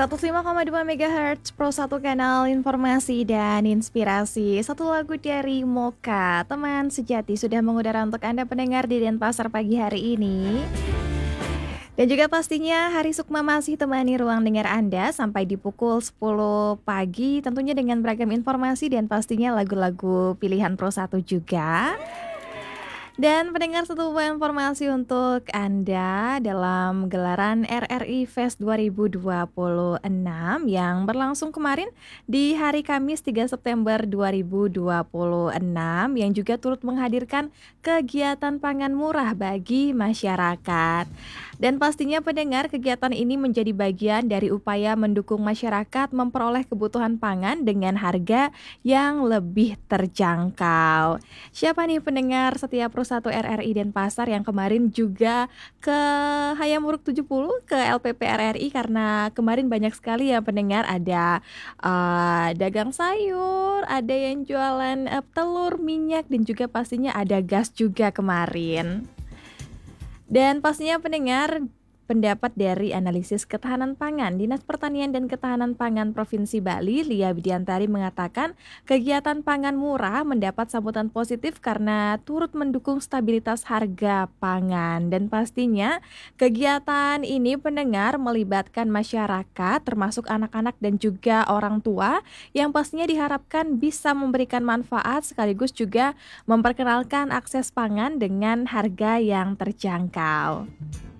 105,2 MHz Pro 1 kanal informasi dan inspirasi. Satu lagu dari Moka, teman sejati sudah mengudara untuk Anda pendengar di Denpasar pagi hari ini. Dan juga pastinya Hari Sukma masih temani ruang dengar Anda sampai di pukul 10 pagi tentunya dengan beragam informasi dan pastinya lagu-lagu pilihan Pro 1 juga. Dan pendengar, satu buah informasi untuk Anda dalam gelaran RRI Fest 2026 yang berlangsung kemarin di hari Kamis 3 September 2026 yang juga turut menghadirkan kegiatan pangan murah bagi masyarakat. Dan pastinya pendengar, kegiatan ini menjadi bagian dari upaya mendukung masyarakat memperoleh kebutuhan pangan dengan harga yang lebih terjangkau. Siapa nih pendengar setiap Pro 1 RRI Denpasar yang kemarin juga ke Hayamuruk 70 ke LPP RRI karena kemarin banyak sekali ya pendengar, ada dagang sayur, ada yang jualan telur, minyak dan juga pastinya ada gas juga kemarin. Dan pastinya pendengar, pendapat dari analisis ketahanan pangan Dinas Pertanian dan Ketahanan Pangan Provinsi Bali, Lia Widiantari mengatakan kegiatan pangan murah mendapat sambutan positif karena turut mendukung stabilitas harga pangan. Dan pastinya kegiatan ini pendengar melibatkan masyarakat termasuk anak-anak dan juga orang tua yang pastinya diharapkan bisa memberikan manfaat sekaligus juga memperkenalkan akses pangan dengan harga yang terjangkau.